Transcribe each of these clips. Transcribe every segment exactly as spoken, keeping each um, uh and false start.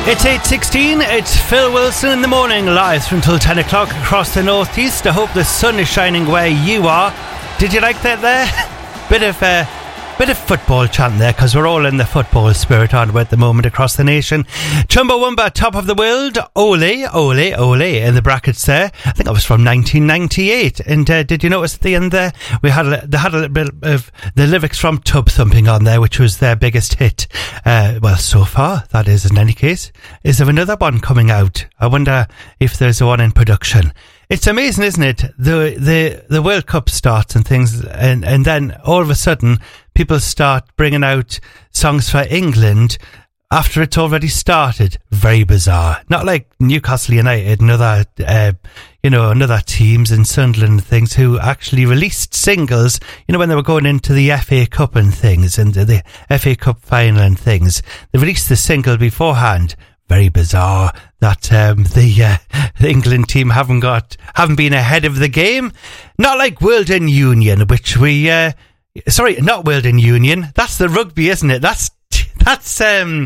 It's eight sixteen, it's Phil Wilson in the morning, live until ten o'clock across the northeast. I hope the sun is shining where you are. Did you like that there? Bit of uh, bit of football chant there, because we're all in the football spirit, aren't we, at the moment across the nation. Chumbawamba, top of the world, ole, ole, ole, in the brackets there. I think that was from nineteen ninety-eight. And uh, did you notice at the end there, we had a, they had a little bit of the lyrics from Tub Thumping on there, which was their biggest hit. Uh, well, so far, that is, in any case. Is there another one coming out? I wonder if there's one in production. It's amazing, isn't it? The the the World Cup starts and things, and, and then all of a sudden, people start bringing out songs for England after it's already started. Very bizarre. Not like Newcastle United and other, uh, you know, and other teams in Sunderland and things who actually released singles, you know, when they were going into the F A Cup and things, and the F A Cup final and things. They released the single beforehand. Very bizarre that um, the, uh, the England team haven't got haven't been ahead of the game. Not like World in Union, which we uh, sorry, not World in Union. That's the rugby, isn't it? That's that's um,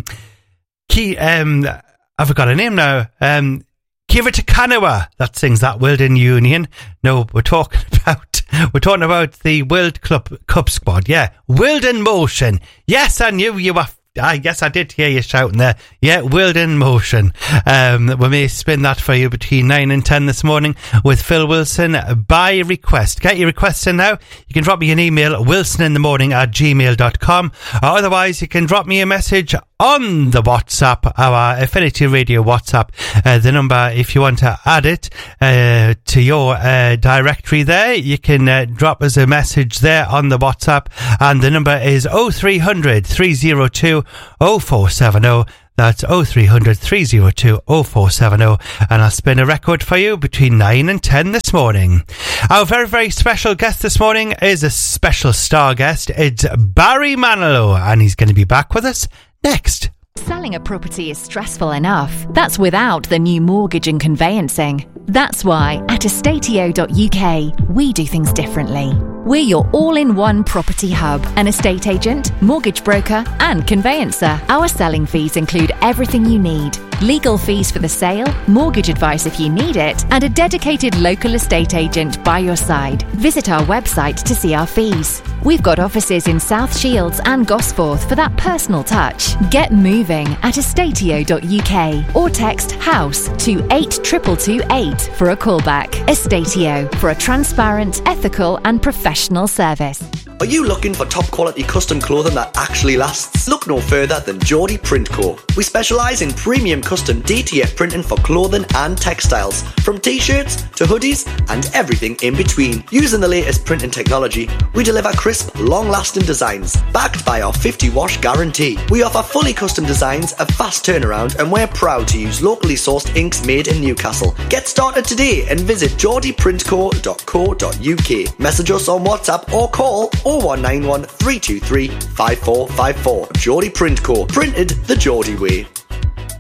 key. Um, I've got a name now. Um, Kira Takanawa that sings that World in Union. No, we're talking about we're talking about the World Club Cup squad. Yeah, World in Motion. Yes, I knew you were. I guess I did hear you shouting there. Yeah, World in Motion. Um, we may spin that for you between nine and ten this morning with Phil Wilson by request. Get your requests in now. You can drop me an email, wilsoninthemorning at gmail dot com. Or otherwise, you can drop me a message on the WhatsApp, our Affinity Radio WhatsApp. Uh, the number, if you want to add it uh, to your uh, directory there, you can uh, drop us a message there on the WhatsApp. And the number is oh three hundred, three oh two, oh four seven oh. That's oh three hundred, three oh two, oh four seven oh. And I'll spin a record for you between nine and ten this morning. Our very, very special guest this morning is a special star guest. It's Barry Manilow, and he's going to be back with us next. Selling a property is stressful enough. That's without the new mortgage and conveyancing. That's why at estatio dot U K we do things differently. We're your all-in-one property hub, an estate agent, mortgage broker and conveyancer. Our selling fees include everything you need. Legal fees for the sale, mortgage advice if you need it, and a dedicated local estate agent by your side. Visit our website to see our fees. We've got offices in South Shields and Gosforth for that personal touch. Get moving at estatio dot U K or text HOUSE to eight two two two eight for a callback. Estatio, for a transparent, ethical and professional service. Are you looking for top quality custom clothing that actually lasts? Look no further than Geordie Print Co. We specialise in premium custom D T F printing for clothing and textiles, from t-shirts to hoodies and everything in between. Using the latest printing technology, we deliver crisp, long-lasting designs, backed by our fifty wash guarantee. We offer fully custom designs, a fast turnaround, and we're proud to use locally sourced inks made in Newcastle. Get started today and visit geordie print co dot co dot U K. Message us on WhatsApp or call oh one nine one, three two three, five four five four. Geordie Print Co. Printed the Geordie way.